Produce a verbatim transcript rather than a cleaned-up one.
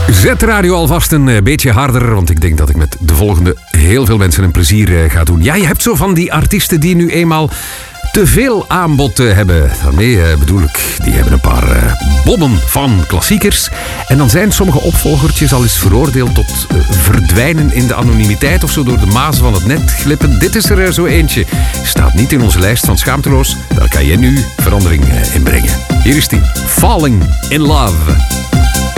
Zet de radio alvast een beetje harder, want ik denk dat ik met de volgende heel veel mensen een plezier ga doen. Ja, je hebt zo van die artiesten die nu eenmaal te veel aanbod hebben. Daarmee bedoel ik, die hebben een paar uh, bommen van klassiekers. En dan zijn sommige opvolgertjes al eens veroordeeld tot uh, verdwijnen in de anonimiteit of zo door de mazen van het net glippen. Dit is er zo eentje. Staat niet in onze lijst van schaamteloos. Daar kan jij nu verandering uh, in brengen. Hier is die. Falling in Love.